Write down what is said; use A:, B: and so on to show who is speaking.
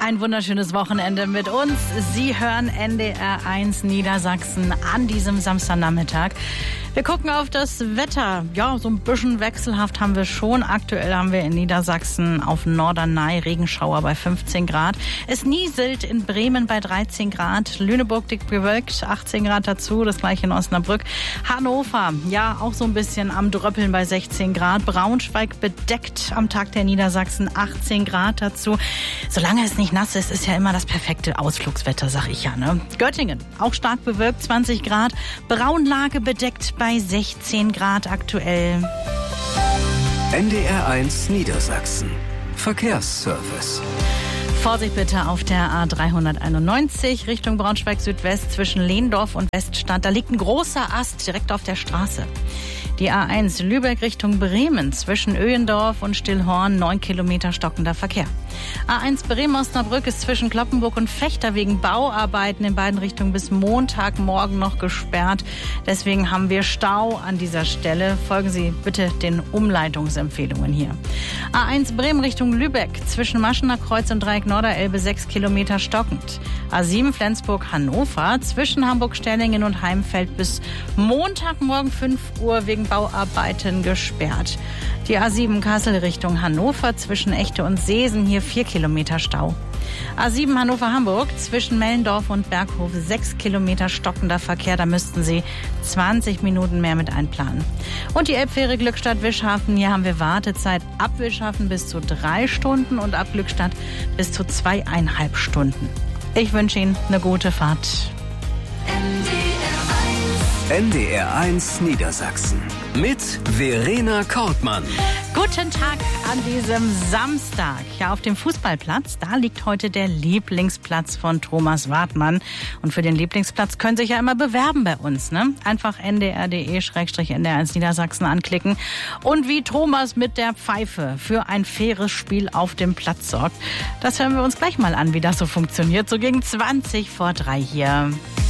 A: Ein wunderschönes Wochenende mit uns. Sie hören NDR 1 Niedersachsen an diesem Samstagnachmittag. Wir gucken auf das Wetter. Ja, so ein bisschen wechselhaft haben wir schon. Aktuell haben wir in Niedersachsen auf Norderney Regenschauer bei 15 Grad. Es nieselt in Bremen bei 13 Grad. Lüneburg dick bewölkt, 18 Grad dazu. Das gleiche in Osnabrück. Hannover, ja, auch so ein bisschen am Dröppeln bei 16 Grad. Braunschweig bedeckt am Tag der Niedersachsen, 18 Grad dazu. Solange es nicht nass ist, ist ja immer das perfekte Ausflugswetter, sag ich ja, ne? Göttingen, auch stark bewölkt, 20 Grad. Braunlage bedeckt bei 16 Grad aktuell.
B: NDR 1 Niedersachsen. Verkehrsservice.
A: Vorsicht bitte auf der A391 Richtung Braunschweig Südwest zwischen Lehndorf und Weststadt. Da liegt ein großer Ast direkt auf der Straße. Die A1 Lübeck Richtung Bremen zwischen Öhendorf und Stillhorn 9 Kilometer stockender Verkehr. A1 Bremen-Osnabrück ist zwischen Kloppenburg und Vechta wegen Bauarbeiten in beiden Richtungen bis Montagmorgen noch gesperrt. Deswegen haben wir Stau an dieser Stelle. Folgen Sie bitte den Umleitungsempfehlungen hier. A1 Bremen Richtung Lübeck zwischen Maschener Kreuz und Dreieck Norderelbe 6 Kilometer stockend. A7 Flensburg-Hannover zwischen Hamburg-Sterlingen und Heimfeld bis Montagmorgen 5 Uhr wegen Bauarbeiten gesperrt. Die A7 Kassel Richtung Hannover zwischen Echte und Seesen hier 4 Kilometer Stau. A7 Hannover-Hamburg zwischen Mellendorf und Berghof 6 Kilometer stockender Verkehr. Da müssten Sie 20 Minuten mehr mit einplanen. Und die Elbfähre Glückstadt-Wischhafen. Hier haben wir Wartezeit ab Wischhafen bis zu 3 Stunden und ab Glückstadt bis zu 2,5 Stunden. Ich wünsche Ihnen eine gute Fahrt.
B: NDR 1 Niedersachsen mit Verena Kortmann.
A: Guten Tag an diesem Samstag. Ja, auf dem Fußballplatz, da liegt heute der Lieblingsplatz von Thomas Wartmann. Und für den Lieblingsplatz können Sie sich ja immer bewerben bei uns, ne? Einfach ndr.de/NDR1 Niedersachsen anklicken. Und wie Thomas mit der Pfeife für ein faires Spiel auf dem Platz sorgt, das hören wir uns gleich mal an, wie das so funktioniert. So gegen 20 vor 3 hier.